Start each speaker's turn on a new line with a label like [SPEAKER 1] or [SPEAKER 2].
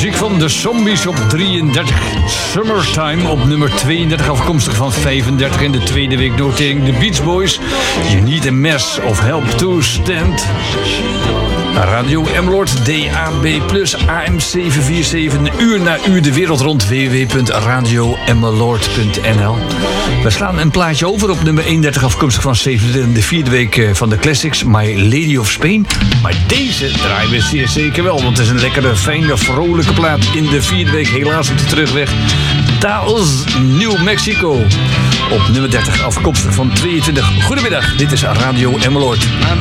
[SPEAKER 1] Muziek van de Zombies op 33. Summertime op nummer 32, afkomstig van 35 in de tweede week notering. The Beach Boys, You Need a Mess of Help to Stand. Radio Emmeloord, DAB+, AM 747, uur na uur de wereld rond, www.radioemmeloord.nl. We slaan een plaatje over op nummer 31, afkomstig van 27, de vierde week van de Classics, My Lady of Spain. Maar deze draaien we zeer zeker wel, want het is een lekkere, fijne, vrolijke plaat in de vierde week, helaas op de terugweg. Taos, New Mexico. Op nummer 30, afkomstig van 22. Goedemiddag, dit is Radio Emmeloord.